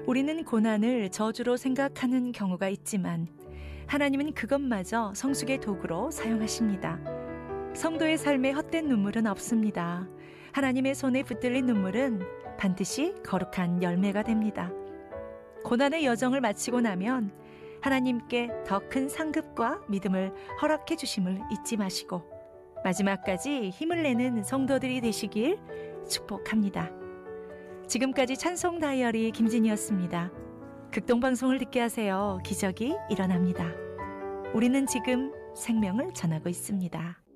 우리는 고난을 저주로 생각하는 경우가 있지만 하나님은 그것마저 성숙의 도구로 사용하십니다. 성도의 삶에 헛된 눈물은 없습니다. 하나님의 손에 붙들린 눈물은 반드시 거룩한 열매가 됩니다. 고난의 여정을 마치고 나면 하나님께 더 큰 상급과 믿음을 허락해 주심을 잊지 마시고 마지막까지 힘을 내는 성도들이 되시길 축복합니다. 지금까지 찬송 다이어리 김진이었습니다. 극동방송을 듣게 하세요. 기적이 일어납니다. 우리는 지금 생명을 전하고 있습니다.